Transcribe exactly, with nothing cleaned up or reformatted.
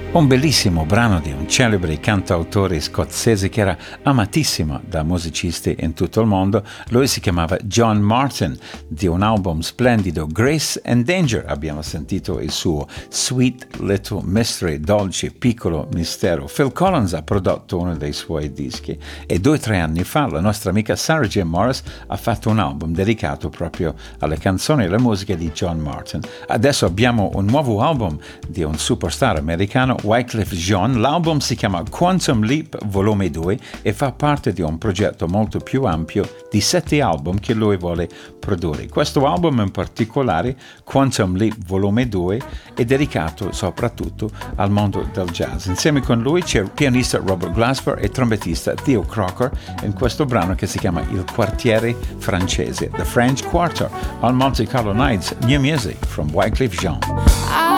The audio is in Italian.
Un bellissimo brano di un celebre cantautore scozzese che era amatissimo da musicisti in tutto il mondo. Lui si chiamava John Martin, di un album splendido, Grace and Danger. Abbiamo sentito il suo Sweet Little Mystery, dolce piccolo mistero. Phil Collins ha prodotto uno dei suoi dischi e due o tre anni fa la nostra amica Sarah J. Morris ha fatto un album dedicato proprio alle canzoni e alle musiche di John Martin. Adesso abbiamo un nuovo album di un superstar americano, Wyclef Jean. L'album si chiama Quantum Leap Volume due e fa parte di un progetto molto più ampio di sette album che lui vuole produrre. Questo album in particolare, Quantum Leap Volume due, è dedicato soprattutto al mondo del jazz. Insieme con lui c'è il pianista Robert Glasper e trombettista Theo Crocker in questo brano che si chiama Il Quartiere Francese, The French Quarter, on Monte Carlo Nights, New Music from Wyclef Jean.